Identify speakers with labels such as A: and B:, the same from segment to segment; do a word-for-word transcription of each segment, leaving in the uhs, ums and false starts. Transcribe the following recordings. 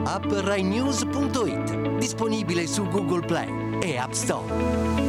A: app rai news punto it, disponibile su Google Play e App Store.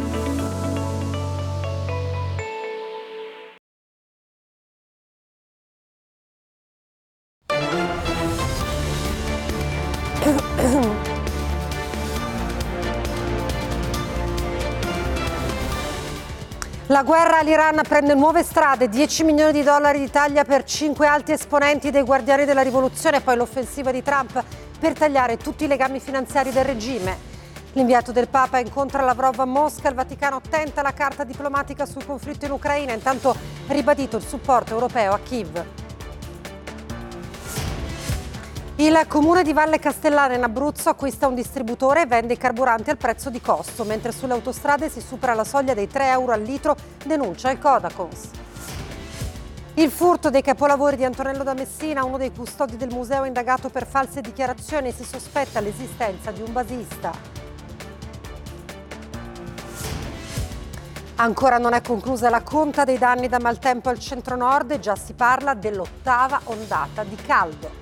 B: La guerra all'Iran prende nuove strade, dieci milioni di dollari di taglia per cinque alti esponenti dei Guardiani della Rivoluzione, poi l'offensiva di Trump per tagliare tutti i legami finanziari del regime. L'inviato del Papa incontra Lavrov a Mosca, il Vaticano tenta la carta diplomatica sul conflitto in Ucraina, intanto ribadito il supporto europeo a Kiev. Il comune di Valle Castellana in Abruzzo acquista un distributore e vende i carburanti al prezzo di costo, mentre sulle autostrade si supera la soglia dei tre euro al litro, denuncia il Codacons. Il furto dei capolavori di Antonello da Messina, uno dei custodi del museo indagato per false dichiarazioni, si sospetta l'esistenza di un basista. Ancora non è conclusa la conta dei danni da maltempo al centro-nord e già si parla dell'ottava ondata di caldo.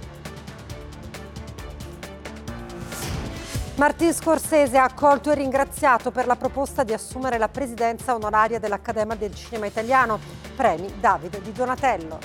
B: Martin Scorsese ha accolto e ringraziato per la proposta di assumere la presidenza onoraria dell'Accademia del Cinema Italiano, premi Davide Di Donatello.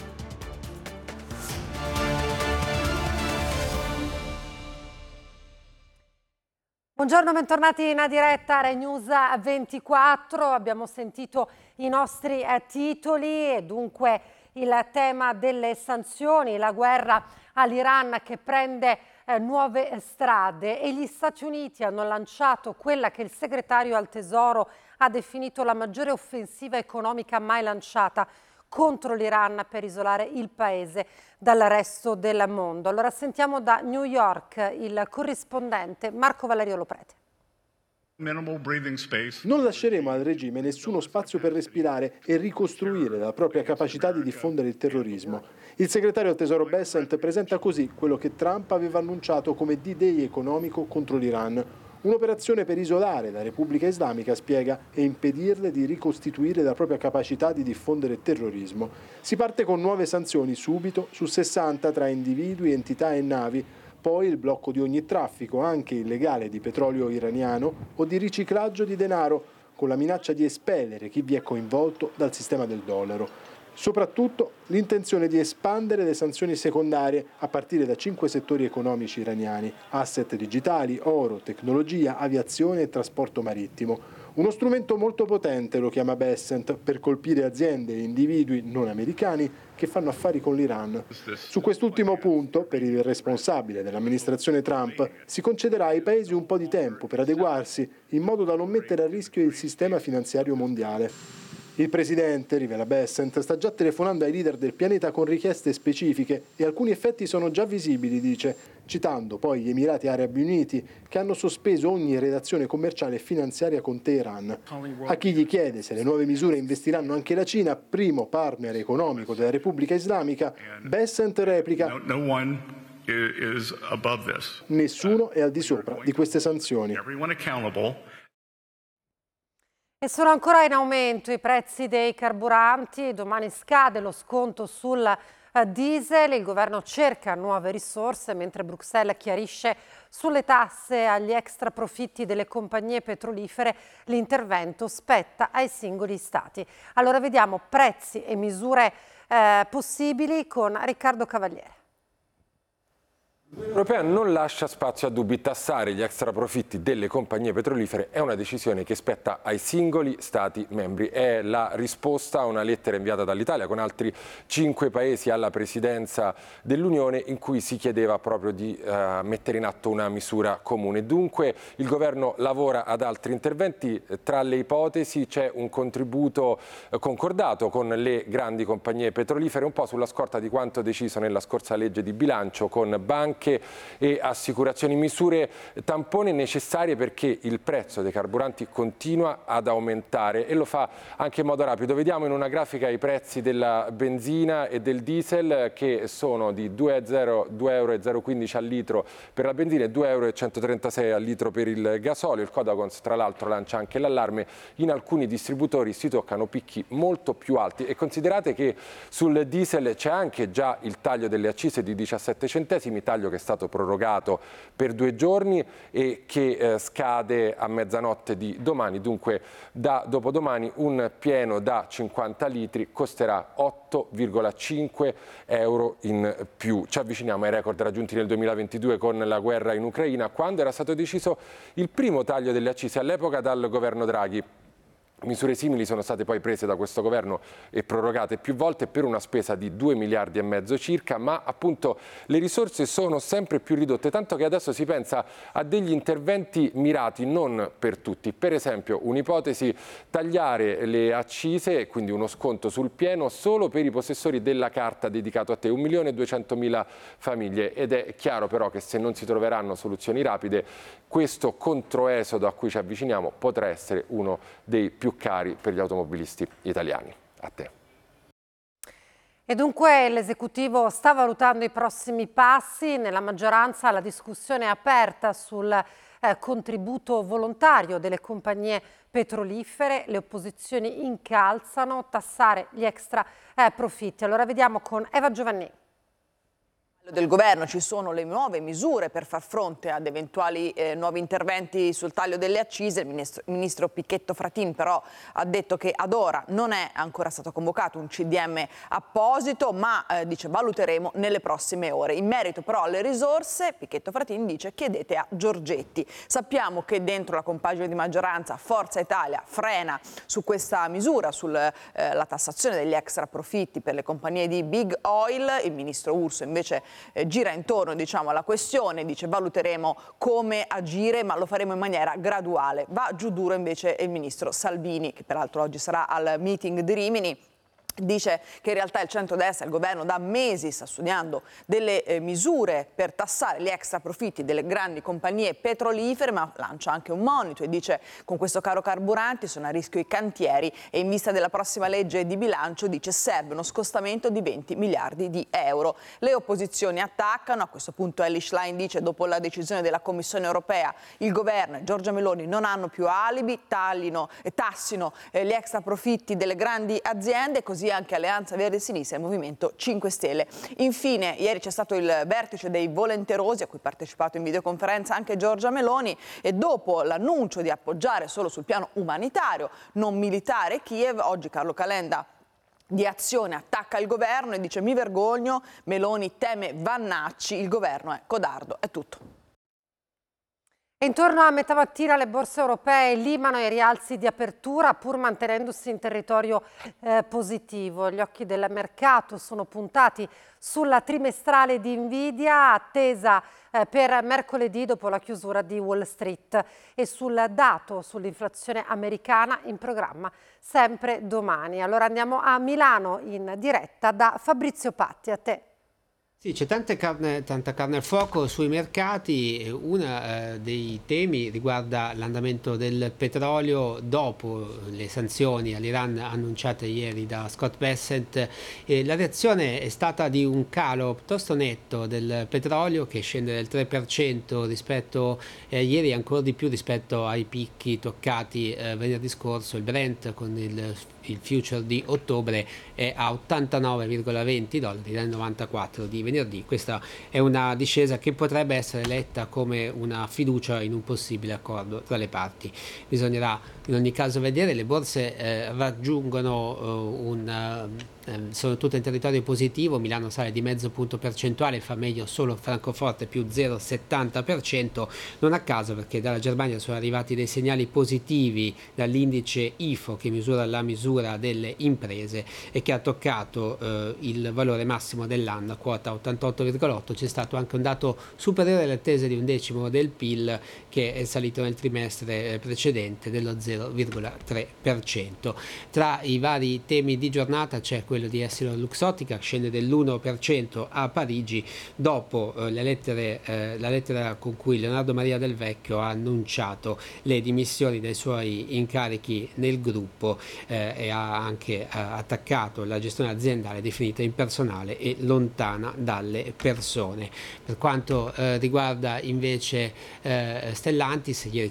B: Buongiorno, bentornati in diretta Rai News ventiquattro. Abbiamo sentito i nostri eh, titoli e dunque il tema delle sanzioni, la guerra all'Iran che prende Eh, nuove strade e gli Stati Uniti hanno lanciato quella che il segretario al Tesoro ha definito la maggiore offensiva economica mai lanciata contro l'Iran per isolare il paese dal resto del mondo. Allora sentiamo da New York il corrispondente Marco Valerio Loprete.
C: Non lasceremo al regime nessuno spazio per respirare e ricostruire la propria capacità di diffondere il terrorismo. Il segretario al Tesoro Bessent presenta così quello che Trump aveva annunciato come D-Day economico contro l'Iran. Un'operazione per isolare la Repubblica Islamica, spiega, e impedirle di ricostituire la propria capacità di diffondere terrorismo. Si parte con nuove sanzioni subito su sessanta tra individui, entità e navi. Poi il blocco di ogni traffico, anche illegale, di petrolio iraniano o di riciclaggio di denaro, con la minaccia di espellere chi vi è coinvolto dal sistema del dollaro. Soprattutto l'intenzione di espandere le sanzioni secondarie a partire da cinque settori economici iraniani: asset digitali, oro, tecnologia, aviazione e trasporto marittimo. Uno strumento molto potente, lo chiama Bessent, per colpire aziende e individui non americani che fanno affari con l'Iran. Su quest'ultimo punto, per il responsabile dell'amministrazione Trump, si concederà ai paesi un po' di tempo per adeguarsi in modo da non mettere a rischio il sistema finanziario mondiale. Il presidente, rivela Bessent, sta già telefonando ai leader del pianeta con richieste specifiche e alcuni effetti sono già visibili, dice, citando poi gli Emirati Arabi Uniti che hanno sospeso ogni relazione commerciale e finanziaria con Teheran. A chi gli chiede se le nuove misure investiranno anche la Cina, primo partner economico della Repubblica Islamica, Bessent replica: nessuno è al di sopra di queste sanzioni.
B: E sono ancora in aumento i prezzi dei carburanti, domani scade lo sconto sul uh, diesel, il governo cerca nuove risorse mentre Bruxelles chiarisce sulle tasse agli extra profitti delle compagnie petrolifere, l'intervento spetta ai singoli stati. Allora vediamo prezzi e misure eh, possibili con Riccardo Cavaliere.
D: L'Unione Europea non lascia spazio a dubbi. Tassare gli extraprofitti delle compagnie petrolifere è una decisione che spetta ai singoli Stati membri. È la risposta a una lettera inviata dall'Italia con altri cinque paesi alla presidenza dell'Unione in cui si chiedeva proprio di uh, mettere in atto una misura comune. Dunque il governo lavora ad altri interventi. Tra le ipotesi c'è un contributo concordato con le grandi compagnie petrolifere, un po' sulla scorta di quanto deciso nella scorsa legge di bilancio, con banche e assicurazioni, misure tampone necessarie perché il prezzo dei carburanti continua ad aumentare e lo fa anche in modo rapido. Vediamo in una grafica i prezzi della benzina e del diesel che sono di due euro e zero quindici al litro per la benzina e due euro e centotrentasei al litro per il gasolio. Il Codacons tra l'altro lancia anche l'allarme: in alcuni distributori si toccano picchi molto più alti e considerate che sul diesel c'è anche già il taglio delle accise di diciassette centesimi, taglio che che è stato prorogato per due giorni e che eh, scade a mezzanotte di domani. Dunque da dopodomani un pieno da cinquanta litri costerà otto virgola cinque euro in più. Ci avviciniamo ai record raggiunti nel duemilaventidue con la guerra in Ucraina, quando era stato deciso il primo taglio delle accise all'epoca dal governo Draghi. Misure simili sono state poi prese da questo governo e prorogate più volte per una spesa di due miliardi e mezzo circa, ma appunto le risorse sono sempre più ridotte, tanto che adesso si pensa a degli interventi mirati non per tutti. Per esempio, un'ipotesi: tagliare le accise, quindi uno sconto sul pieno solo per i possessori della carta dedicato a te, un milione e duecentomila famiglie, ed è chiaro però che se non si troveranno soluzioni rapide, questo controesodo a cui ci avviciniamo potrà essere uno dei più cari per gli automobilisti italiani. A te.
B: E dunque l'esecutivo sta valutando i prossimi passi. Nella maggioranza la discussione è aperta sul eh, contributo volontario delle compagnie petrolifere. Le opposizioni incalzano tassare gli extra eh, profitti. Allora vediamo con Eva Giovanni.
E: Del governo ci sono le nuove misure per far fronte ad eventuali eh, nuovi interventi sul taglio delle accise. Il ministro, il ministro Pichetto Fratin però ha detto che ad ora non è ancora stato convocato un C D M apposito, ma eh, dice valuteremo nelle prossime ore. In merito però alle risorse, Pichetto Fratin dice chiedete a Giorgetti. Sappiamo che dentro la compagine di maggioranza Forza Italia frena su questa misura, sulla eh, tassazione degli extra profitti per le compagnie di Big Oil. Il ministro Urso invece Eh, gira intorno, diciamo, alla questione, dice valuteremo come agire, ma lo faremo in maniera graduale. Va giù duro invece il ministro Salvini, che peraltro oggi sarà al meeting di Rimini. Dice che in realtà il centrodestra, il governo da mesi sta studiando delle eh, misure per tassare gli extra profitti delle grandi compagnie petrolifere, ma lancia anche un monito e dice con questo caro carburanti sono a rischio i cantieri e in vista della prossima legge di bilancio dice serve uno scostamento di venti miliardi di euro. Le opposizioni attaccano, a questo punto Elly Schlein dice dopo la decisione della Commissione europea il governo e Giorgia Meloni non hanno più alibi, taglino e tassino eh, gli extra profitti delle grandi aziende, così anche Alleanza Verdi e Sinistra e il Movimento cinque Stelle. Infine, ieri c'è stato il vertice dei volenterosi a cui ha partecipato in videoconferenza anche Giorgia Meloni e dopo l'annuncio di appoggiare solo sul piano umanitario, non militare Kiev, oggi Carlo Calenda di Azione attacca il governo e dice mi vergogno, Meloni teme Vannacci, il governo è codardo. È tutto.
B: Intorno a metà mattina le borse europee limano i rialzi di apertura pur mantenendosi in territorio eh, positivo. Gli occhi del mercato sono puntati sulla trimestrale di Nvidia attesa eh, per mercoledì dopo la chiusura di Wall Street e sul dato sull'inflazione americana in programma sempre domani. Allora andiamo a Milano in diretta da Fabrizio Patti. A te.
F: Sì, c'è tanta carne, tanta carne al fuoco sui mercati. Uno eh, dei temi riguarda l'andamento del petrolio dopo le sanzioni all'Iran annunciate ieri da Scott Bessent. Eh, la reazione è stata di un calo piuttosto netto del petrolio che scende del tre per cento rispetto a eh, ieri e ancora di più rispetto ai picchi toccati eh, venerdì scorso. Il Brent con il il future di ottobre è a ottantanove virgola venti dollari dal novantaquattro di venerdì. Questa è una discesa che potrebbe essere letta come una fiducia in un possibile accordo tra le parti. Bisognerà in ogni caso vedere. Le borse eh, raggiungono uh, un uh, sono tutte in territorio positivo. Milano sale di mezzo punto percentuale, fa meglio solo Francoforte più zero virgola settanta per cento, non a caso perché dalla Germania sono arrivati dei segnali positivi dall'indice I F O che misura la misura delle imprese e che ha toccato eh, il valore massimo dell'anno, quota ottantotto virgola otto. C'è stato anche un dato superiore alle attese di un decimo del P I L che è salito nel trimestre precedente dello zero virgola tre per cento. Tra i vari temi di giornata c'è quello di EssilorLuxottica, scende dell'uno per cento a Parigi dopo eh, le lettere, eh, la lettera con cui Leonardo Maria Del Vecchio ha annunciato le dimissioni dai suoi incarichi nel gruppo eh, e ha anche eh, attaccato la gestione aziendale definita impersonale e lontana dalle persone. Per quanto eh, riguarda invece eh, Stellantis, ieri